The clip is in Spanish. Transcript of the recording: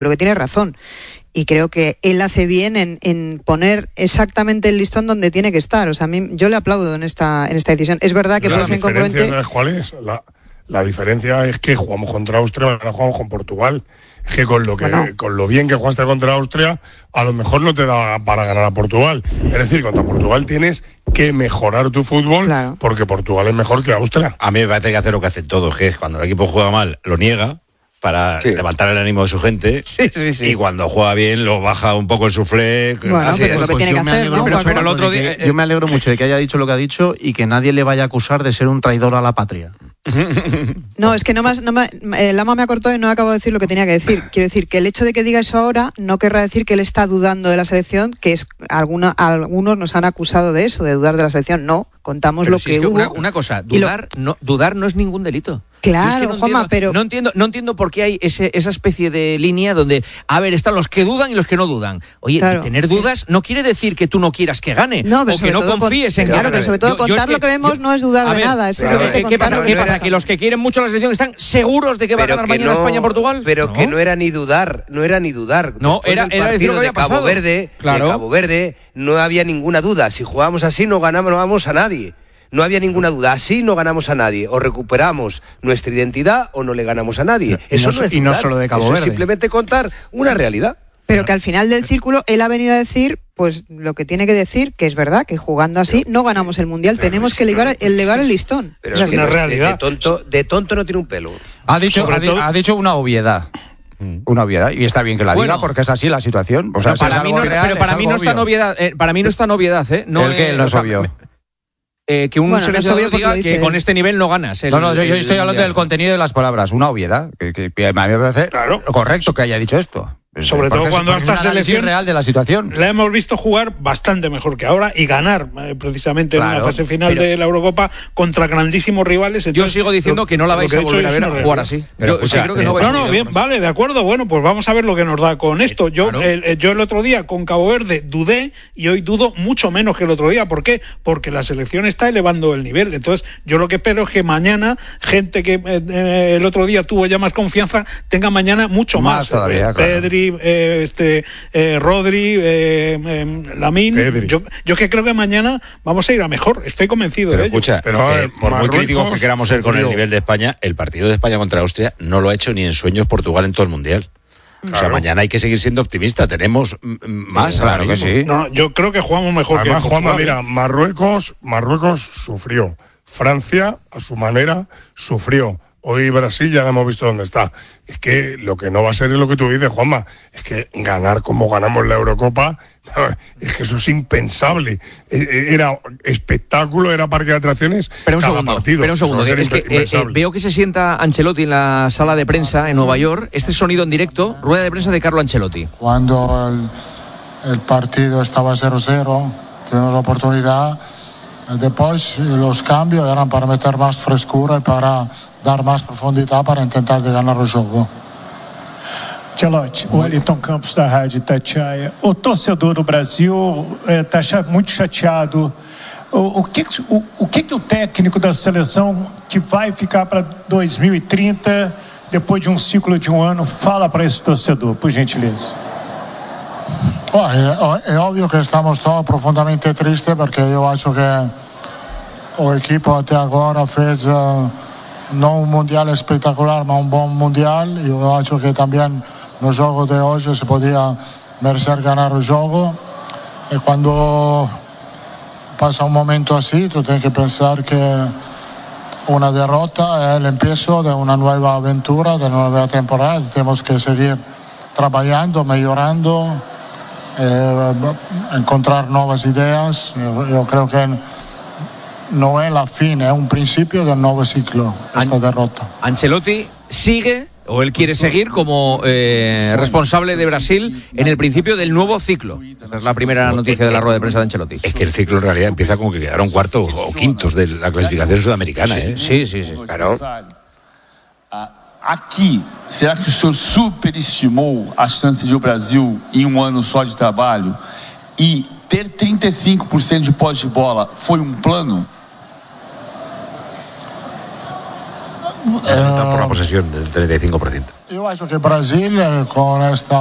que tiene razón. Y creo que él hace bien en poner exactamente el listón donde tiene que estar. O sea, yo le aplaudo en esta decisión. Es verdad que puede ser incongruente. ¿Sabes cuál es? La diferencia es que jugamos contra Austria, no jugamos con Portugal. Es que con lo bien que jugaste contra Austria, a lo mejor no te da para ganar a Portugal. Es decir, contra Portugal tienes que mejorar tu fútbol, claro, porque Portugal es mejor que Austria. A mí me parece que hace lo que hacen todos, que es cuando el equipo juega mal, lo niega para levantar el ánimo de su gente, y cuando juega bien lo baja un poco el suflé. Bueno, pero es lo que tiene que hacer, ¿no? Pero el otro día, yo me alegro mucho de que haya dicho lo que ha dicho y que nadie le vaya a acusar de ser un traidor a la patria. No, es que Lama me ha cortado y no acabo de decir lo que tenía que decir. Quiero decir que el hecho de que diga eso ahora no querrá decir que él está dudando de la selección, que es algunos nos han acusado de eso, de dudar de la selección. No, contamos pero lo que hubo. Una cosa, dudar no es ningún delito. Claro, es que Juanma, pero no entiendo por qué hay esa especie de línea donde, a ver, están los que dudan y los que no dudan. Oye, claro, tener dudas no quiere decir que tú no quieras que gane, o que no confíes en que gane. Claro, pero sobre todo contar lo que vemos no es dudar de nada, es simplemente contar. ¿Qué pasa? ¿Que los que quieren mucho la selección están seguros de que va a ganar mañana España-Portugal? Pero que no era ni dudar. No, era decir lo que había pasado. De Cabo Verde no había ninguna duda. Si jugábamos así no vamos a nadie. No había ninguna duda, así no ganamos a nadie. O recuperamos nuestra identidad o no le ganamos a nadie. Eso no es y no solo de Cabo Verde. Es simplemente contar una realidad. Pero que al final del círculo él ha venido a decir pues lo que tiene que decir, que es verdad, que jugando así no ganamos el Mundial, tenemos que elevar el listón. Pero es una realidad. De tonto no tiene un pelo. Ha dicho una obviedad. Una obviedad, y está bien que la diga porque es así la situación. O sea, para mí no es tan obviedad. Para mí no es tan obviedad, ¿eh? No es obvio. Que un seleccionador diga que con este nivel no ganas. Yo estoy hablando del contenido de las palabras, una obviedad, que a mí me parece correcto que haya dicho esto. Sobre todo cuando a esta selección real de la situación la hemos visto jugar bastante mejor que ahora y ganar precisamente en una fase final de la Eurocopa contra grandísimos rivales. Entonces, yo sigo diciendo que no la vais a volver a ver jugar así. Yo creo que no bien, vale, de acuerdo. Bueno, pues vamos a ver lo que nos da con esto. Yo el otro día con Cabo Verde dudé y hoy dudo mucho menos que el otro día. ¿Por qué? Porque la selección está elevando el nivel. Entonces yo lo que espero es que mañana gente que el otro día tuvo ya más confianza tenga mañana mucho más todavía, Pedri, Rodri, Lamine. Yo que creo que mañana vamos a ir a mejor, estoy convencido de ello. Pero por muy críticos que queramos ser con el nivel de España, el partido de España contra Austria no lo ha hecho ni en sueños Portugal en todo el Mundial. Claro. O sea, mañana hay que seguir siendo optimista, tenemos más. Claro que sí. No, yo creo que jugamos mejor. Además, que Juanma, mira, Marruecos sufrió, Francia a su manera sufrió. Hoy Brasil ya hemos visto dónde está. Es que lo que no va a ser es lo que tú dices, Juanma. Es que ganar como ganamos la Eurocopa, es que eso es impensable. Era espectáculo, era parque de atracciones. Pero un segundo, es que veo que se sienta Ancelotti en la sala de prensa en Nueva York. Este sonido en directo, rueda de prensa de Carlo Ancelotti. Cuando el partido estaba 0-0, tuvimos la oportunidad. Después los cambios eran para meter más frescura y para dar mais profundidade para tentar de ganhar o jogo. Ancelotti, o Wellington Campos da Rádio Itatiaia. O torcedor do Brasil está muito chateado. O que o técnico da seleção que vai ficar para 2030, depois de ciclo de ano, fala para esse torcedor, por gentileza? É óbvio que estamos todos profundamente tristes porque eu acho que o equipo até agora fez não um mundial espetacular, mas um bom mundial. Eu acho que também no jogo de hoje se podia merecer ganhar o jogo. E quando passa um momento assim, tu tens que pensar que uma derrota é o começo de uma nova aventura, de uma nova temporada. Temos que seguir trabalhando, melhorando, encontrar novas ideias. Eu creio que no es la fin, es un principio del nuevo ciclo, esta derrota. Ancelotti sigue, o él quiere seguir como responsable de Brasil en el principio del nuevo ciclo. Esa es la primera noticia de la rueda de prensa de Ancelotti. Es que el ciclo en realidad empieza como que quedaron cuartos o quintos de la clasificación sudamericana. Sí. Claro. Aqui, será que o senhor superestimou a chance de o Brasil, em ano só de trabalho, e ter 35% de posse de bola foi plano? por la posesión del 35%. Yo creo que Brasil con esta